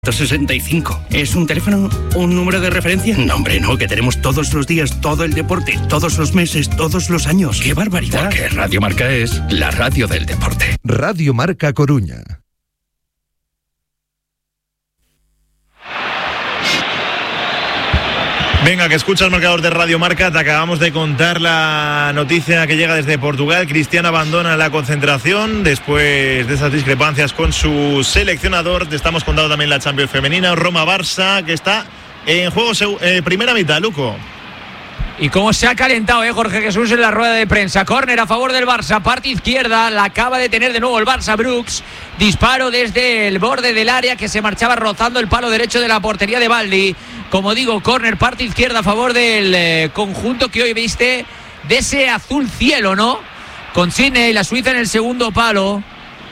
65. ¿Es un teléfono? ¿Un número de referencia? No, hombre, no, que tenemos todos los días, todo el deporte, todos los meses, todos los años. ¡Qué barbaridad! Porque Radio Marca es la radio del deporte. Radio Marca Coruña. Venga, que escucha el marcador de Radio Marca. Te acabamos de contar la noticia que llega desde Portugal. Cristiano abandona la concentración después de esas discrepancias con su seleccionador. Te estamos contando también la Champions femenina, Roma-Barça, que está en juego primera mitad, Luco. Y cómo se ha calentado, Jorge Jesús, en la rueda de prensa. Córner a favor del Barça, parte izquierda, la acaba de tener de nuevo el Barça. Brooks, disparo desde el borde del área que se marchaba rozando el palo derecho de la portería de Baldi. Como digo, córner, parte izquierda a favor del conjunto que hoy viste de ese azul cielo, ¿no? Con Sidney, la Suiza en el segundo palo.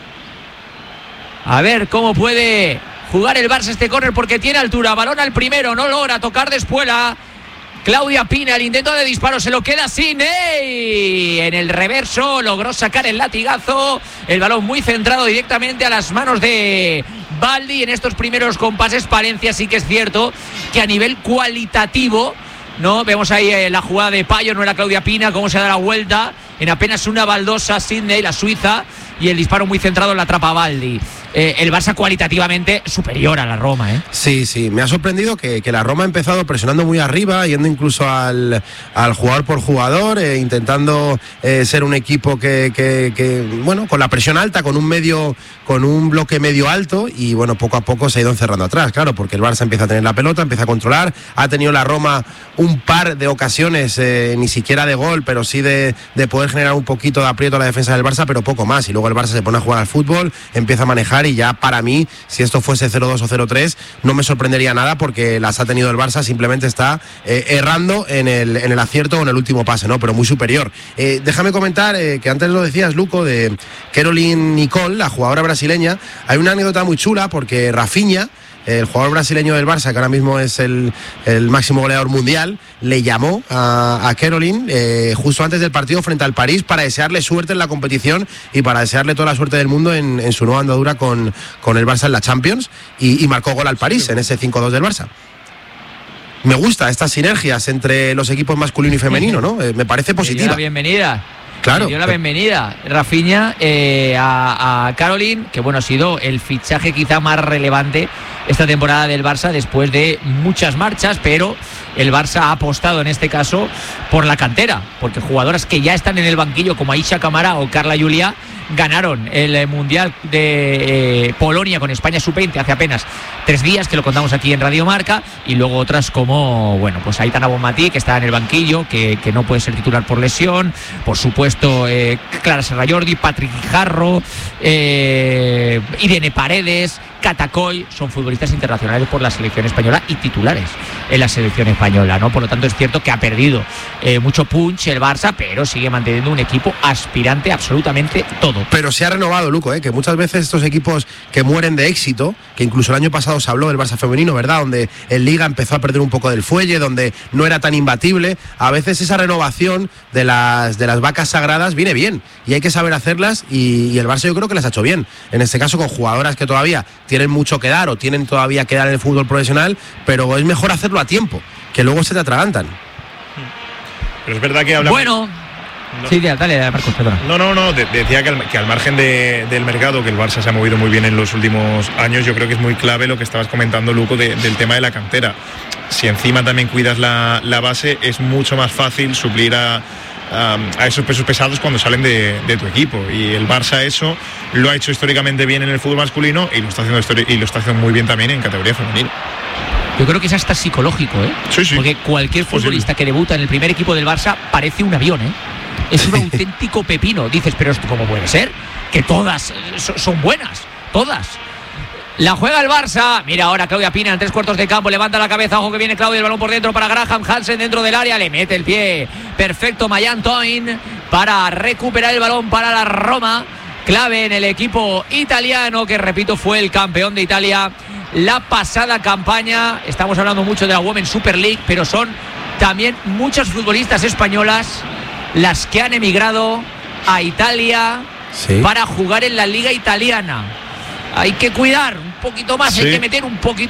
A ver cómo puede jugar el Barça este córner, porque tiene altura. Balón al primero, no logra tocar de espuela. Claudia Pina, el intento de disparo se lo queda Sidney. En el reverso logró sacar el latigazo. El balón muy centrado directamente a las manos de Baldi. En estos primeros compases, Palencia sí que es cierto que a nivel cualitativo, ¿no? Vemos ahí la jugada de Payo, no era Claudia Pina, cómo se da la vuelta en apenas una baldosa. Sidney, la suiza, y el disparo muy centrado en la trapa Baldi. El Barça cualitativamente superior a la Roma, ¿eh? Sí, me ha sorprendido que la Roma ha empezado presionando muy arriba, yendo incluso al jugador por jugador, intentando ser un equipo que bueno, con la presión alta, con un bloque medio alto, y bueno, poco a poco se ha ido encerrando atrás, claro, porque el Barça empieza a tener la pelota, empieza a controlar. Ha tenido la Roma un par de ocasiones, ni siquiera de gol, pero sí de poder generar un poquito de aprieto a la defensa del Barça, pero poco más, y luego el Barça se pone a jugar al fútbol, empieza a manejar, y ya para mí, si esto fuese 0-2 o 0-3, no me sorprendería nada, porque las ha tenido el Barça, simplemente está errando en el acierto o en el último pase, ¿no? Pero muy superior. Déjame comentar, que antes lo decías, Luco, de Caroline Nicole, la jugadora brasileña. Hay una anécdota muy chula, porque Rafinha, el jugador brasileño del Barça, que ahora mismo es el máximo goleador mundial, le llamó a Caroline justo antes del partido frente al París para desearle suerte en la competición y para desearle toda la suerte del mundo en su nueva andadura con el Barça en la Champions, y marcó gol al París en ese 5-2 del Barça. Me gusta estas sinergias entre los equipos masculino y femenino, ¿no? Me parece positiva. Bienvenida. Claro. Le dio la bienvenida Rafinha a Caroline, que bueno, ha sido el fichaje quizá más relevante esta temporada del Barça después de muchas marchas, pero el Barça ha apostado en este caso por la cantera, porque jugadoras que ya están en el banquillo como Aisha Camara o Carla Julia ganaron el Mundial de Polonia con España Sub-20 hace apenas 3 días, que lo contamos aquí en Radio Marca, y luego otras como, bueno, pues Aitana Bonmatí, que está en el banquillo, que no puede ser titular por lesión, por supuesto Clara Serrallordi, Patrick Guijarro, Irene Paredes, Catacoy, son futbolistas internacionales por la selección española y titulares en la selección española, ¿no? Por lo tanto, es cierto que ha perdido mucho punch el Barça, pero sigue manteniendo un equipo aspirante absolutamente todo. Pero se ha renovado, Luco, que muchas veces estos equipos que mueren de éxito, que incluso el año pasado se habló del Barça femenino, ¿verdad?, donde en Liga empezó a perder un poco del fuelle, donde no era tan imbatible, a veces esa renovación de las vacas sagradas viene bien, y hay que saber hacerlas, y el Barça yo creo que las ha hecho bien, en este caso con jugadoras que todavía tienen mucho que dar o tienen todavía que dar en el fútbol profesional, pero es mejor hacerlo a tiempo, que luego se te atragantan. Pero es verdad que hablamos... Bueno, no. Sí, dale, Marcos, perdona. No, decía que al margen del mercado, que el Barça se ha movido muy bien en los últimos años, yo creo que es muy clave lo que estabas comentando, Luco, del tema de la cantera. Si encima también cuidas la base, es mucho más fácil suplir a esos pesos pesados cuando salen de tu equipo, y el Barça eso lo ha hecho históricamente bien en el fútbol masculino, y lo está haciendo muy bien también en categoría femenina. Yo creo que es hasta psicológico, Sí. Porque cualquier futbolista que debuta en el primer equipo del Barça parece un avión, Es un auténtico pepino. Dices, pero esto ¿cómo puede ser? Que todas son buenas, todas. La juega el Barça. Mira ahora Claudia Pina en 3/4 de campo. Levanta la cabeza. Ojo que viene Claudia. El balón por dentro para Graham Hansen dentro del área. Le mete el pie. Perfecto Mayan Toin para recuperar el balón para la Roma. Clave en el equipo italiano, que repito fue el campeón de Italia la pasada campaña. Estamos hablando mucho de la Women's Super League, pero son también muchas futbolistas españolas las que han emigrado a Italia para jugar en la liga italiana. Hay que cuidar un poquito más, hay que meter un poquito